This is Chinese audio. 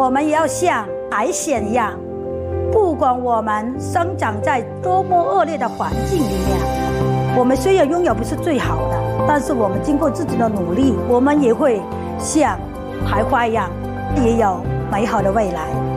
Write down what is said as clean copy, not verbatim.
我们也要像海鲜一样，不管我们生长在多么恶劣的环境里面，我们虽然拥有不是最好的，但是我们经过自己的努力，我们也会像海花一样，也有美好的未来。